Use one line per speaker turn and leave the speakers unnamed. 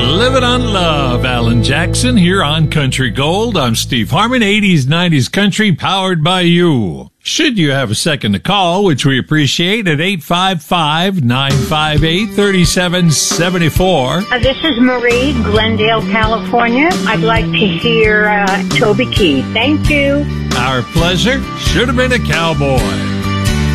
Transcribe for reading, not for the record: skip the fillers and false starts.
Living on Love, Alan Jackson here on Country Gold. I'm Steve Harmon, 80s, 90s country powered by you. Should you have a second to call, which we appreciate, at 855-958-3774.
This is Marie, Glendale, California. I'd like to hear Toby Keith. Thank you.
Our pleasure. Should have been a cowboy.